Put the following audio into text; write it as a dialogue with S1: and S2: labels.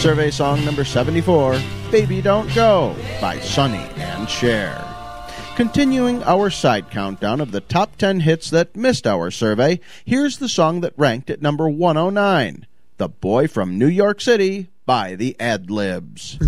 S1: Survey song number 74, Baby Don't Go, by Sonny and Cher. Continuing our side countdown of the top 10 hits that missed our survey, here's the song that ranked at number 109, The Boy from New York City by the Ad-Libs.